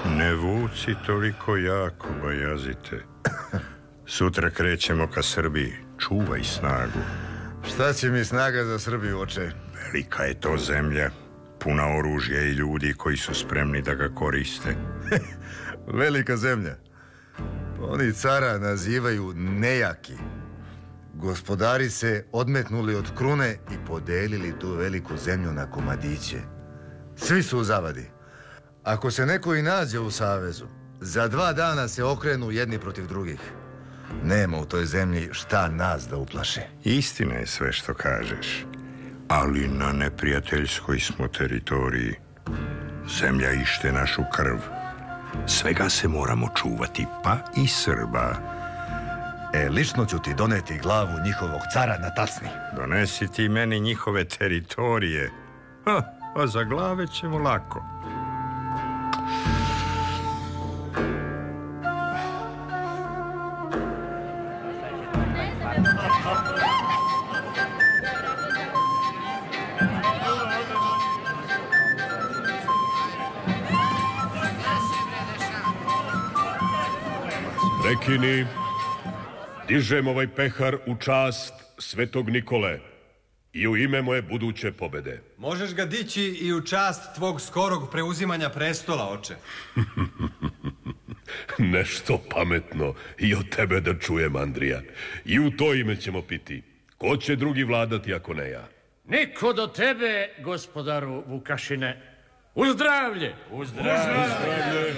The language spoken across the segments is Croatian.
Ne vuci toliko jako, Bajazite. Sutra krećemo ka Srbiji. Čuvaj snagu. Šta će mi snaga za Srbiju, oče? Velika je to zemlja, puna oružja i ljudi koji su spremni da ga koriste. Velika zemlja. Oni cara nazivaju nejaki. Gospodari se odmetnuli od krune i podelili tu veliku zemlju na komadiće. Svi su u zavadi. Ako se neko i nađe u savezu, za 2 dana se okrenu jedni protiv drugih. Nema u toj zemlji šta nas da uplaše. Istina je sve što kažeš, ali na neprijateljskoj smo teritoriji. Zemlja ište našu krv. Svega se moramo čuvati, pa i Srba. Lično ću ti doneti glavu njihovog cara na tacni. Donesi ti meni njihove teritorije. A za glave ćemo lako. Prekini. Dižem ovaj pehar u čast Svetog Nikole i u ime moje buduće pobede. Možeš ga dići i u čast tvog skorog preuzimanja prestola, oče. Nešto pametno i od tebe da čujem, Andrija. I u to ime ćemo piti. Ko će drugi vladati ako ne ja? Niko do tebe, gospodaru Vukašine. Uzdravlje! Uzdravlje!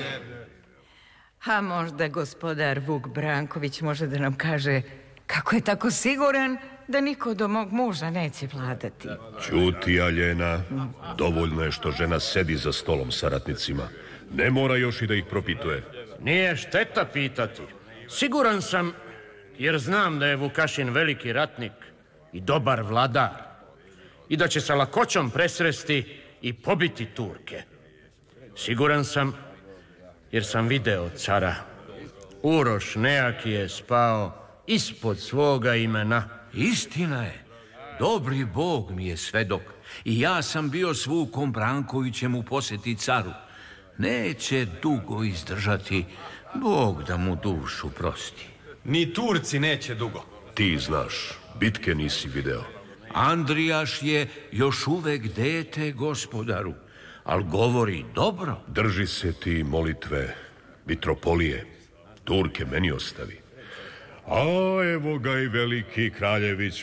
A možda gospodar Vuk Branković može da nam kaže kako je tako siguran da niko do mog muža neće vladati. Ćuti, Aljena. Dovoljno je što žena sedi za stolom sa ratnicima. Ne mora još i da ih propituje. Nije šteta pitati. Siguran sam, jer znam da je Vukašin veliki ratnik i dobar vladar. I da će sa lakoćom presresti i pobiti Turke. Siguran sam, jer sam video cara. Uroš nejaki je spao ispod svoga imena. Istina je. Dobri Bog mi je svedok. I ja sam bio s Vukom Brankovićem u posjeti caru. Neće dugo izdržati. Bog da mu dušu prosti. Ni Turci neće dugo. Ti znaš, bitke nisi video. Andrijaš je još uvek dete, gospodaru, ali govori dobro. Drži se ti molitve, mitropolije. Turke meni ostavi. A evo ga i veliki kraljević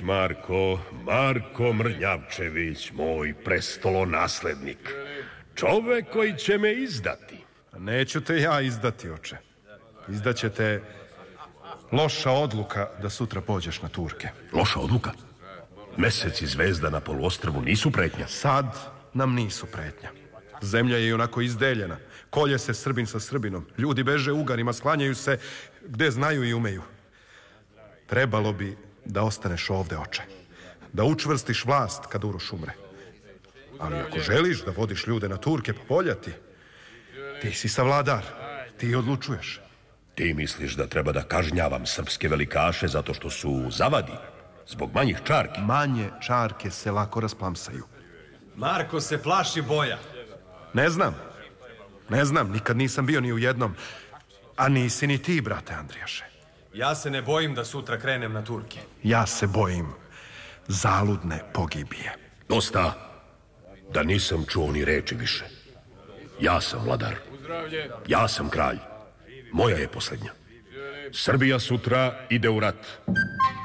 Marko Mrnjavčević, moj prestolonaslednik. Čovek koji će me izdati. Neću te ja izdati, oče. Izdaće te loša odluka da sutra pođeš na Turke. Loša odluka? Mesec i zvezda na poluostrvu nisu pretnja. Sad nam nisu pretnja. Zemlja je onako izdeljena. Kolje se Srbin sa Srbinom. Ljudi beže Ugarima, sklanjaju se gde znaju i umeju. Trebalo bi da ostaneš ovde, oče. Da učvrstiš vlast kad Uroš umre. Ali ako želiš da vodiš ljude na Turke pa poljati, ti si savladar. Ti odlučuješ. Ti misliš da treba da kažnjavam srpske velikaše zato što su u zavadi? Zbog manjih čarki? Manje čarke se lako rasplamsaju. Marko se plaši boja. Ne znam, nikad nisam bio ni u jednom. A nisi ni ti, brate Andrijaše. Ja se ne bojim da sutra krenem na Turke. Ja se bojim zaludne pogibije. Dosta, da nisam čuo ni reči više. Ja sam vladar. Ja sam kralj. Moja je posljednja. Srbija sutra ide u rat.